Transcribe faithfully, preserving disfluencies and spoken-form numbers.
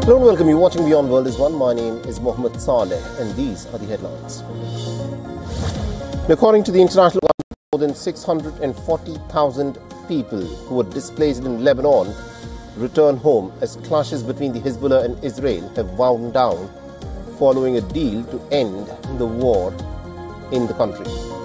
Hello and welcome. You're watching Beyond World is One. My name is Mohammed Saleh and these are the headlines. According to the International Government, more than six hundred forty thousand people who were displaced in Lebanon return home as clashes between the Hezbollah and Israel have wound down following a deal to end the war in the country.